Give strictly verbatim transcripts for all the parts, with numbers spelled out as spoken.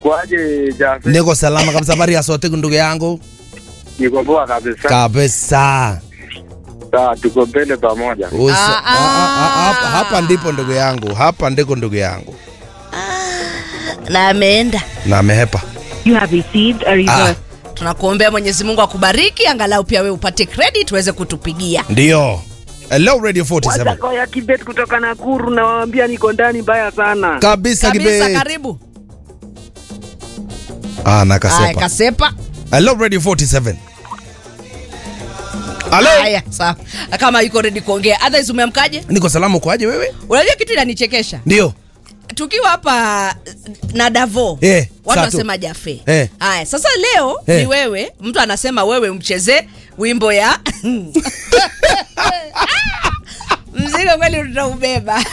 Kwaje Jafe? Niko salama kabisa, habari ya sote ndugu yangu? Niko poa kabisa. Kabisa. Sawa, tuko mbele pamoja. Usa, ah, ah, ah, hapa, hapa ndipo ndugu yangu, hapa ndiko ndugu yangu. Ah, na ameenda. Na amehepa. You have received a reverse. Ah. Tunakuombea Mwenyezi Mungu akubariki, angalau pia wewe upate credit uweze kutupigia. Ndio. Hello Radio forty-seven. Watako ya Kibet kutoka Nakuru na waambia niko ndani mbaya sana. Kabisa Kibet. Kabisa, karibu. Ah, na Kasepa. Ay, Kasepa. Hello Radio forty-seven. Hello. Haya, sawa. Kama yuko ready kuongea. Otherwise umeamkaje? Niko salama, kwaje wewe? Unajua kitu inanichekesha? Ndio. Tukiwa hapa na Davo, eh, watu wanasema Jafe. Eh. Haya, sasa leo eh, ni wewe, mtu anasema wewe mcheze wimbo ya mzigo kweli tutaubeba.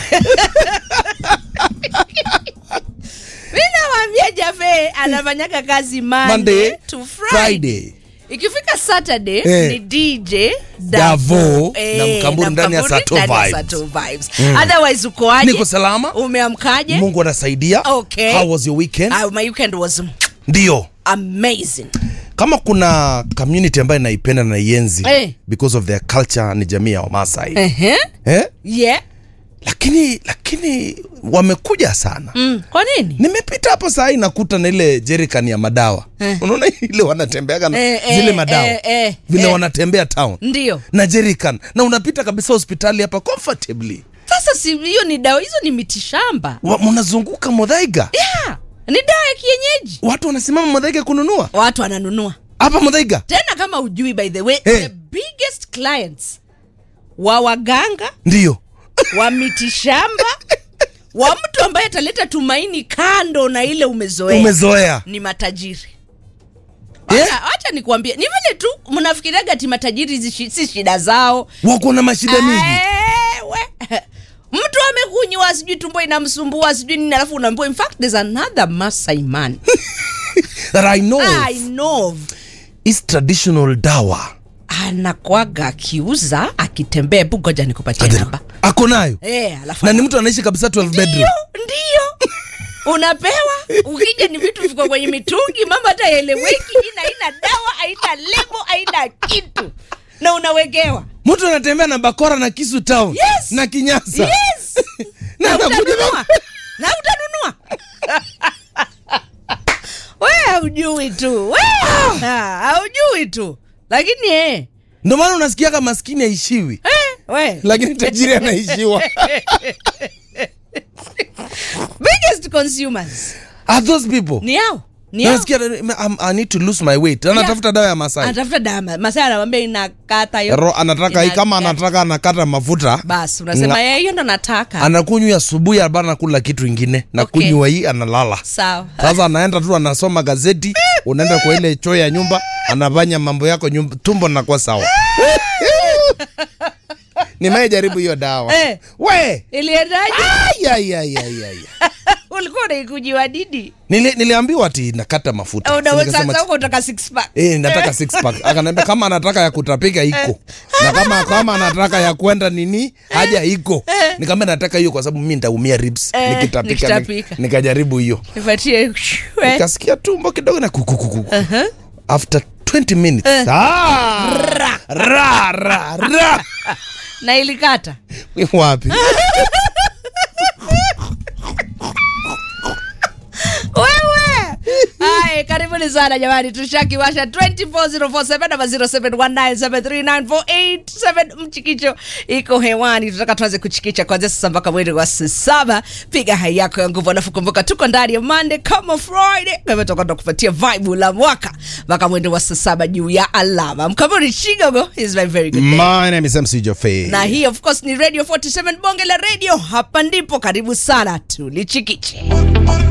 Mimi namwambia Jafe anafanyaka kazi Monday, Monday to Friday. Friday. Ikifika Saturday eh, ni D J Davo, Davo eh, na Mkamburi ndani ya Sato Vibes. Sato Vibes. Mm. Otherwise uko aje? Niko salama. Umeamkaje? Mungu anasaidia. Okay. How was your weekend? Uh, my weekend was ndio amazing. Kama kuna community ambayo naipenda na ienzi eh, because of their culture ni jamii ya Wamasai. Uh-huh. Eh? Yeah. Lakini lakini wamekuja sana. Mm, kwa nini? Nimepita hapo saa hii nakuta na ile jerrycan ya madawa. Eh. Unaona ile wanatembeaga na eh, zile eh, madawa. Eh, eh, vile eh, wanatembea town. Ndio. Na jerrycan. Na unapita kabisa hospitali hapa comfortably. Sasa si hiyo ni dawa, hizo ni mitishamba. Mnazunguka Muthaiga. Yeah. Ni dawa ya kienyeji. Watu wanasimama Muthaiga kununua. Watu wananunua. Hapa Muthaiga. Tena kama ujui, by the way, hey, the biggest clients wa waganga ndio wa mitishamba wa mtu ambaye ataleta tumaini kando na ile umezoea. Umezoea. Ni matajiri. Wacha, yeah, acha nikwambie. Ni vile tu mnafikiriaga ati matajiri si shida zao. Wako na mashida mingi. Ewe. Mtu amekunywa sijui tumbo inamsumbua sijui nini, alafu unaambiwa in fact there's another Masai man that I know. I know. Is traditional dawa. Anakwaga akiuza akitembea. Hebu ngoja nikupatie namba. Ako nayo? Eh, alafu na ni mtu anaishi kabisa twelve bedroom. Ndio, ndio. Unapewa, ukija ni vitu viko kwenye mitungi, mama hata eleweki, ina ina dawa, haina lebo, haina kitu. Na unawekewa. Mtu anatembea na bakora na kisu town. Yes. Na kinyasa. Yes. na, na utanunua. Na utanunua. Wewe haujui tu. Wewe haujui tu. Lakini eh, ndio maana unasikia kama maskini haishiwi. Eh, wewe. Lakini tajiri anaishiwa. Biggest consumers are those people. Ni hao. Ni hao. Nasikia I need to lose my weight. Anatafuta dawa ya Masai. Anatafuta dawa. Masai anamwambia inakata hiyo. Ro anataka hii kama anataka anakata mafuta. Bas, unasema yeye hiyo ndo nataka. Anakunywa asubuhi abana kula kitu kingine na okay, kunywa hii analala. Sawa. Sasa anaenda tu anasoma gazeti, unaenda kwa ile choo ya nyumba, anafanya mambo yako nyumba, tumbo na kwa sawa. Nimejaribu hiyo dawa. Eh. We, iliendaje? Ay ay ay ay ay. Ulikuwa unaikujiwa didi? Nili, niliambiwa ati nakata mafuta. Unaweza sasa uko unataka six pack. Eh, nataka six pack. Akaniambia kama anataka ya kutapika iko. Na kama kama anataka ya kwenda nini, haja iko. Nikamwambia nataka hiyo kwa sababu mimi nitaumia ribs eh, nikitapika. nikitapika. Nikajaribu hiyo. Nipatie. Nikasikia tumbo kidogo na kukukuku. Uh-huh. After twenty minutes. Uh. Ah! Ra ra ra. ra. Na ilikata. Wapi? Wewe. Hai, karibuni sana jamani, tushakiwasha two four zero four seven na zero seven one nine seven three nine four eight seven. Mchikicho iko hewani, tutaka tuanze kuchikicha kuanzia sasa mpaka mwezi wa saba. Piga hai yako ya nguvu, alafu kumbuka tuko ndani ya Monday kama Friday. Kwa hivyo tutakwenda kupatia vibe la mwaka mpaka mwezi wa saba juu ya alama. Mkaburi Chigogo is my very good day. My name is M C Jofe. Na hii of course ni Radio forty-seven, bonge la radio. Hapa ndipo, karibu sana tulichikiche.